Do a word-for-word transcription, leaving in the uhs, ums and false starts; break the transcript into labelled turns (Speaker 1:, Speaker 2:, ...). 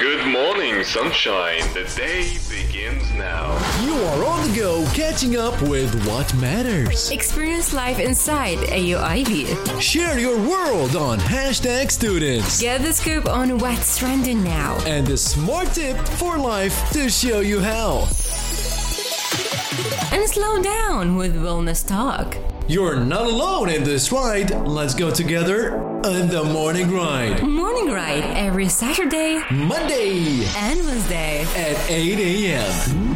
Speaker 1: Good morning, sunshine. The day begins now.
Speaker 2: You are on the go, catching up with what matters.
Speaker 3: Experience life inside A U I B.
Speaker 2: Share your world on hashtag students.
Speaker 3: Get the scoop on what's trending now.
Speaker 2: And a smart tip for life to show you how.
Speaker 3: And slow down with Wellness Talk.
Speaker 2: You're not alone in this ride. Let's go together on the Morning Ride.
Speaker 3: Morning Ride every Saturday,
Speaker 2: Monday,
Speaker 3: and Wednesday
Speaker 2: at eight a.m.